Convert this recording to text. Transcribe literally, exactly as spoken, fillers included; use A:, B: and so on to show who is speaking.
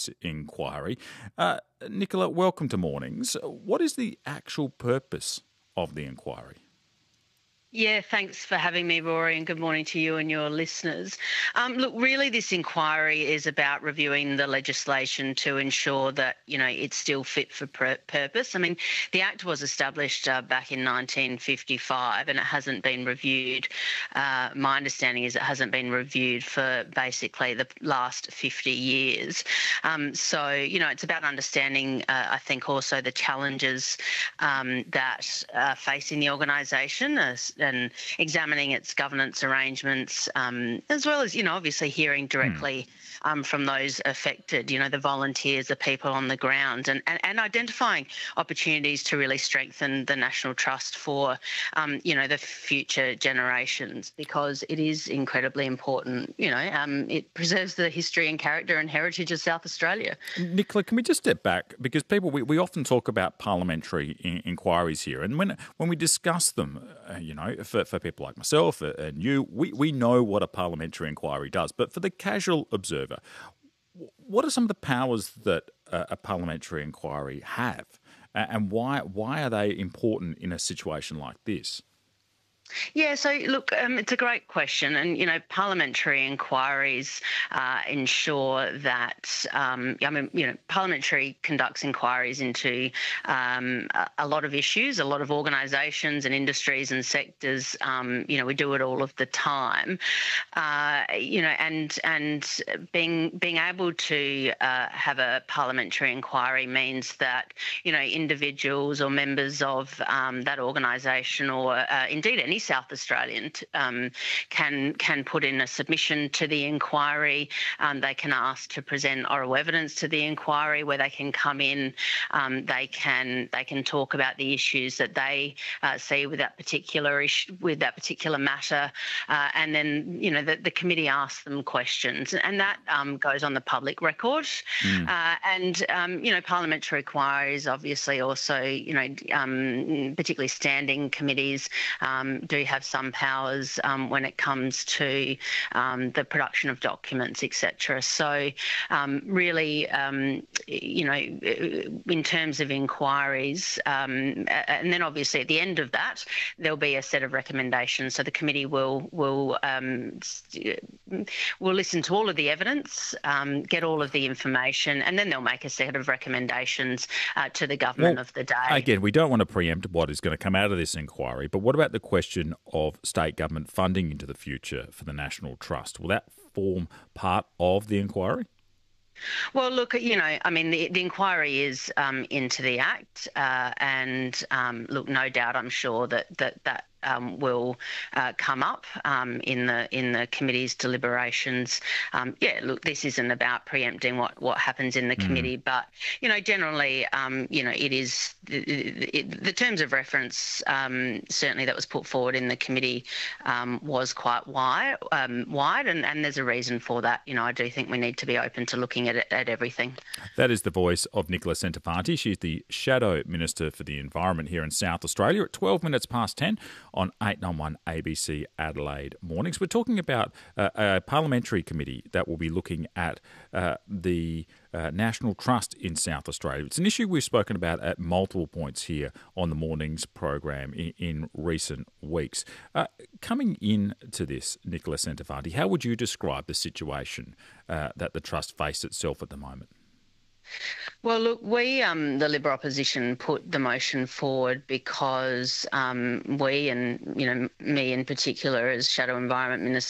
A: this inquiry. Uh, Nicola, welcome to Mornings. What is the actual purpose of the inquiry?
B: Yeah, thanks for having me, Rory, and good morning to you and your listeners. Um, look, really this inquiry is about reviewing the legislation to ensure that, you know, it's still fit for pur- purpose. I mean, the Act was established uh, back in nineteen fifty-five and it hasn't been reviewed. Uh, my understanding is it hasn't been reviewed for basically the last fifty years. Um, so, you know, it's about understanding, uh, I think, also the challenges um, that are facing the organisation, as and examining its governance arrangements, um, as well as, you know, obviously hearing directly mm. um, from those affected, you know, the volunteers, the people on the ground, and, and, and identifying opportunities to really strengthen the National Trust for, um, you know, the future generations, because it is incredibly important. You know, um, it preserves the history and character and heritage of South Australia.
A: Nicola, can we just step back? Because people, we, we often talk about parliamentary in- inquiries here, and when when we discuss them, uh, you know, For, for people like myself and you, we, we know what a parliamentary inquiry does. But for the casual observer, what are some of the powers that a, a parliamentary inquiry have, and why why are they important in a situation like this?
B: Yeah, so look, um, it's a great question, and you know, parliamentary inquiries uh, ensure that um, I mean, you know, parliamentary conducts inquiries into um, a, a lot of issues, a lot of organisations and industries and sectors. Um, you know, we do it all of the time. Uh, you know, and and being being able to uh, have a parliamentary inquiry means that, you know, individuals or members of um, that organisation, or uh, indeed any South Australian um, can can put in a submission to the inquiry. Um, they can ask to present oral evidence to the inquiry, where they can come in. Um, they can they can talk about the issues that they uh, see with that particular issue, with that particular matter, uh, and then, you know, the, the committee asks them questions, and that um, goes on the public record. Mm. Uh, and um, you know, parliamentary inquiries obviously also, you know, um, particularly standing committees um, do have some powers um, when it comes to um, the production of documents, et cetera. So um, really, um, you know, in terms of inquiries, um, and then obviously at the end of that, there'll be a set of recommendations. So the committee will will um, will listen to all of the evidence, um, get all of the information, and then they'll make a set of recommendations uh, to the government
A: well,
B: of the day.
A: Again, we don't want to preempt what is going to come out of this inquiry, but what about the question of state government funding into the future for the National Trust? Will that form part of the inquiry?
B: Well, look, you know, I mean, the, the inquiry is um, into the Act, uh, and um, look, no doubt, I'm sure that that that. Um, will uh, come up um, in the in the committee's deliberations. Um, yeah, look, this isn't about preempting what, what happens in the mm. committee, but you know, generally, um, you know, it is the, it, the terms of reference um, certainly that was put forward in the committee um, was quite wide, um, wide, and, and there's a reason for that. You know, I do think we need to be open to looking at at everything.
A: That is the voice of Nicola Centofanti. She's the Shadow Minister for the Environment here in South Australia at twelve minutes past ten. On eight ninety-one A B C Adelaide Mornings. We're talking about uh, a parliamentary committee that will be looking at uh, the uh, National Trust in South Australia. It's an issue we've spoken about at multiple points here on the Mornings program in, in recent weeks. Uh, coming into this, Nicola Centofanti, how would you describe the situation uh, that the Trust faces itself at the moment?
B: Well, look, we, um, the Liberal opposition, put the motion forward because um, we, and you know, me in particular as Shadow Environment Minister,